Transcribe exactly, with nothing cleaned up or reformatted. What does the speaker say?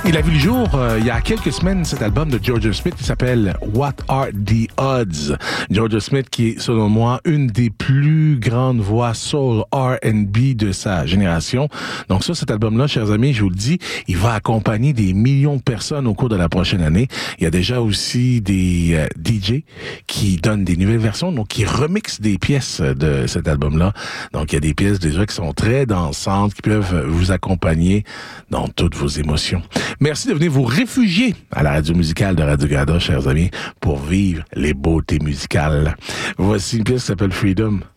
Il a vu le jour euh, il y a quelques semaines, cet album de Georgia Smith qui s'appelle What Are the Odds? Georgia Smith qui est, selon moi, une des plus grandes voix soul R and B de sa génération. Donc ça, cet album-là, chers amis, je vous le dis, il va accompagner des millions de personnes au cours de la prochaine année. Il y a déjà aussi des euh, D J qui donnent des nouvelles versions, donc qui remixent des pièces de cet album-là. Donc il y a des pièces déjà qui sont très dansantes, qui peuvent vous accompagner dans toutes vos émotions. Merci de venir vous réfugier à la radio musicale de Radio-Canada, chers amis, pour vivre les beautés musicales. Voici une pièce qui s'appelle Freedom.